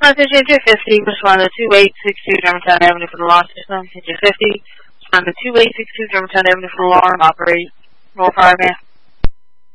Message Engine 50, respond to 2862 Germantown Avenue for the launch system. Engine 50, respond to 2862 Germantown Avenue for the alarm. Operate. Roll fire man.